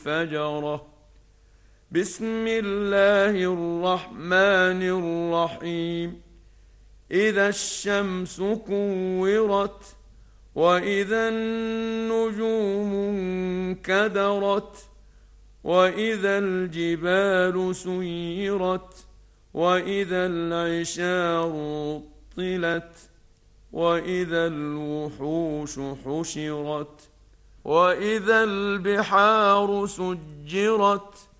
فجرة. بسم الله الرحمن الرحيم. إذا الشمس كورت وإذا النجوم انكدرت وإذا الجبال سيرت وإذا العشار عطلت وإذا الوحوش حشرت وإذا البحار سجرت